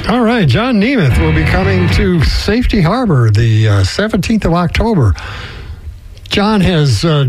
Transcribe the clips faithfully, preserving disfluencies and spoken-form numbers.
All right, John Nemeth will be coming to Safety Harbor the uh, seventeenth of October. John has uh,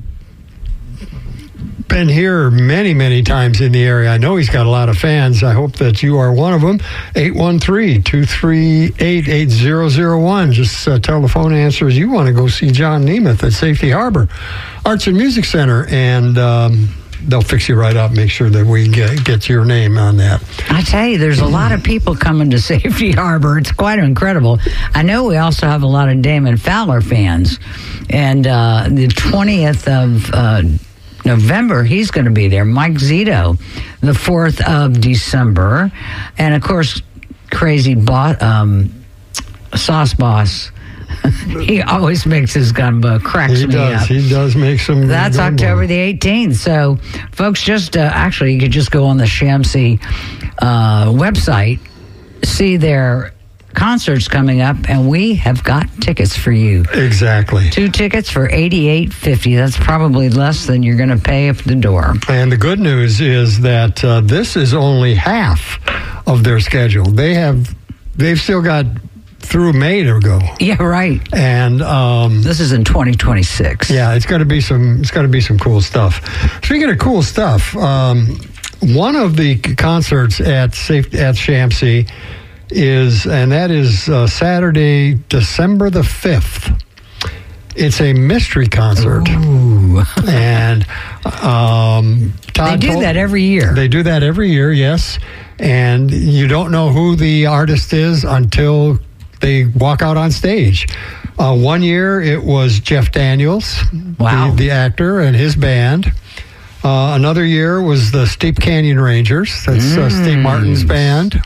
been here many, many times in the area. I know he's got a lot of fans. I hope that you are one of them. eight one three, two three eight, eight zero zero one. Just uh, tell the phone answers you want to go see John Nemeth at Safety Harbor Arts and Music Center, and um, they'll fix you right up, make sure that we get, get your name on that. I tell you, there's a lot of people coming to Safety Harbor. It's quite incredible. I know we also have a lot of Damon Fowler fans, and uh, the twentieth of uh, November, he's going to be there. Mike Zito, the fourth of December, and of course, Crazy Bo- um, Sauce Boss. He always makes his gumbo, cracks he me does. up. He does make some. That's gumbo. October the eighteenth. So, folks, just uh, actually, you could just go on the Shamsi uh, website, see their concerts coming up, and we have got tickets for you. Exactly. Two tickets for eighty-eight fifty. That's probably less than you're going to pay at the door. And the good news is that uh, this is only half of their schedule. They have, they've still got through May to go. Yeah, right. And um, this is in twenty twenty-six. Yeah, it's going to be some. It's going to be some cool stuff. Speaking of cool stuff, um, one of the concerts at Safe at Shamsi is, and that is uh, Saturday, December the fifth. It's a mystery concert. Ooh. And um, Todd they do told, that every year. They do that every year, yes. And you don't know who the artist is until they walk out on stage. Uh, one year it was Jeff Daniels, wow. the, the actor, and his band. Uh, another year was the Steep Canyon Rangers. That's mm. uh, Steve Martin's band.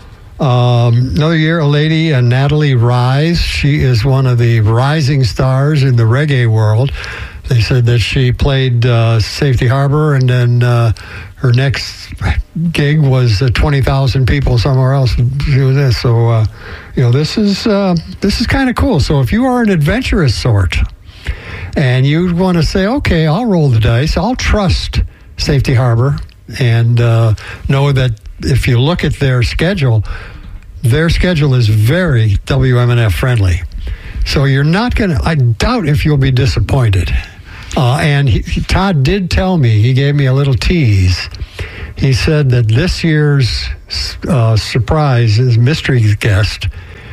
Um, another year, a lady, uh, Natalie Rise. She is one of the rising stars in the reggae world. They said that she played uh, Safety Harbor, and then uh, her next gig was uh, twenty thousand people somewhere else doing this. So, uh, you know, this is uh, this is kind of cool. So if you are an adventurous sort and you want to say, okay, I'll roll the dice, I'll trust Safety Harbor, and uh, know that if you look at their schedule, their schedule is very W M N F friendly. So you're not going to, I doubt if you'll be disappointed. Uh, and he, he, Todd did tell me, he gave me a little tease. He said that this year's uh, surprise, his mystery guest,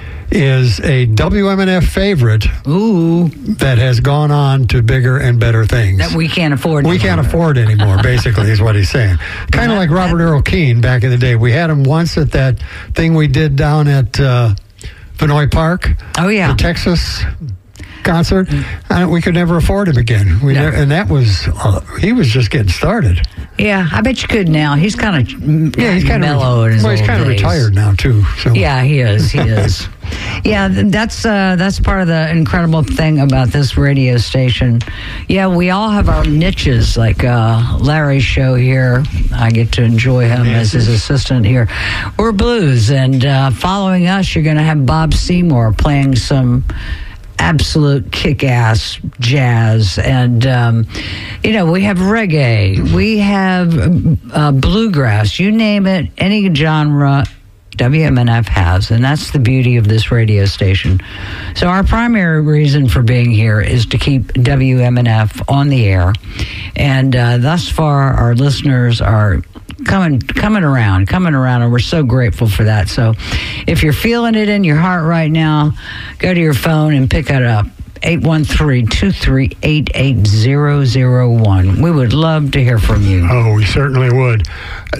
is a W M N F favorite. Ooh. That has gone on to bigger and better things. That we can't afford We anymore. can't afford anymore, basically, is what he's saying. Kind of like Robert Earl Keen back in the day. We had him once at that thing we did down at uh, Vinoy Park. Oh, yeah. The Texas concert. And we could never afford him again. We No. never, and that was, uh, he was just getting started. Yeah, I bet you could now. He's kind of yeah, he's kind mellow of, in his well, he's old kind of days. retired now, too. So. Yeah, he is. He is. Yeah, that's uh, that's part of the incredible thing about this radio station. Yeah, we all have our niches, like uh, Larry's show here. I get to enjoy him yes. as his assistant here. We're blues, and uh, following us, you're going to have Bob Seymour playing some absolute kick-ass jazz, and um, you know, we have reggae, we have uh, bluegrass, you name it, any genre W M N F has, and that's the beauty of this radio station. So our primary reason for being here is to keep W M N F on the air, and uh, thus far our listeners are coming coming around, coming around, and we're so grateful for that. So if you're feeling it in your heart right now, go to your phone and pick it up. eight one three, two three eight, eight zero zero one. We would love to hear from you. Oh, we certainly would.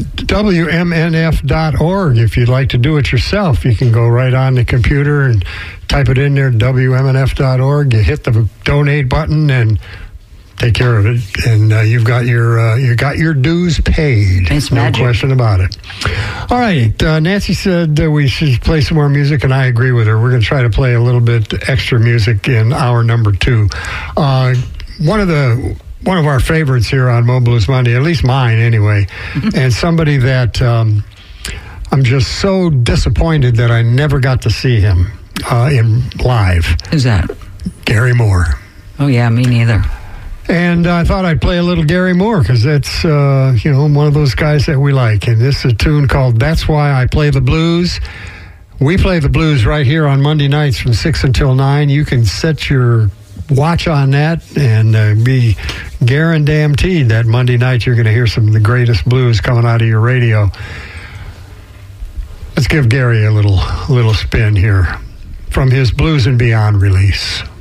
W M N F dot org. If you'd like to do it yourself, you can go right on the computer and type it in there, W M N F dot org. You hit the donate button and take care of it, and uh, you've got your uh, you got your dues paid. It's no magic. question about it. All right, uh, Nancy said uh, we should play some more music, and I agree with her. We're going to try to play a little bit extra music in hour number two. Uh, one of the one of our favorites here on Mo Blues Monday, at least mine anyway, and somebody that um, I'm just so disappointed that I never got to see him uh, in live. Who's that? Gary Moore. Oh yeah, me neither. And I thought I'd play a little Gary Moore because that's, uh, you know, one of those guys that we like. And this is a tune called That's Why I Play the Blues. We play the blues right here on Monday nights from six until nine. You can set your watch on that and uh, be guaranteed that Monday night you're going to hear some of the greatest blues coming out of your radio. Let's give Gary a little, little spin here from his Blues and Beyond release.